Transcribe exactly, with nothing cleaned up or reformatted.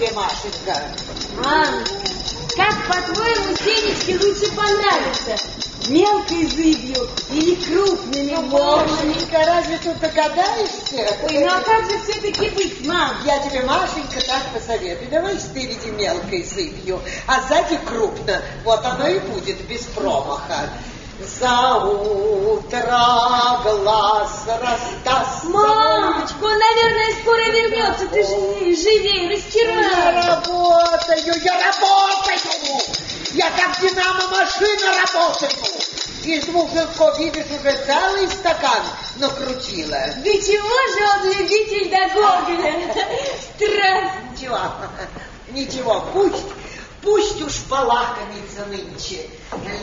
тебе, Машенька. Мам, как, по-твоему, Сенечке лучше понравится? Мелкой зыбью или крупными волнами? Машенька, разве тут догадаешься? Ой, ну а как же все-таки быть, мам? Я тебе, Машенька, так посоветую. Давай спереди мелкой зыбью, а сзади крупно. Вот оно и будет без промаха. За утро глаз раздаст. Мамочка, он, наверное, скоро вернется. Ты же живей, Я растирай. работаю, я работаю. Я как динамо-машина работаю. Из двух желтков, видишь, уже целый стакан накрутила. Да чего же он любитель до Гоголя? Страсть. Ничего, ничего, пусть, пусть уж полакомится нынче.